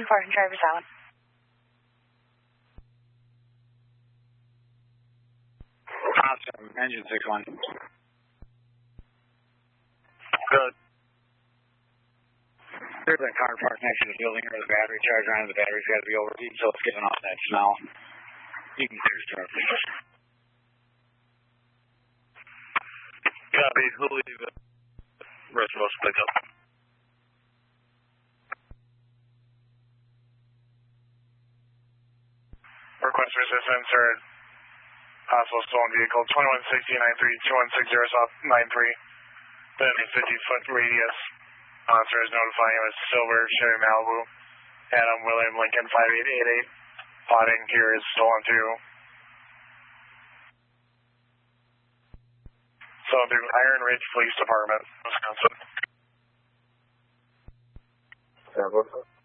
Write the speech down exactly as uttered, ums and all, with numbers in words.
four, driver's out. Awesome, engine six one. Good. There's a car parked next to the building or the battery charger on. The battery's got to be overheated, so it's giving off that smell. You can clear start. Copy, we'll leave it. Rest of us pick up. Request for assistance or possible stolen vehicle, twenty-one sixty nine three, two one six zero South nine three. Within a fifty foot radius. Officer is notifying him as Silver, Chevy Malibu, Adam William Lincoln five eight eight eight. Plot interior is stolen too. So through Iron Ridge Police Department, Wisconsin. Yeah,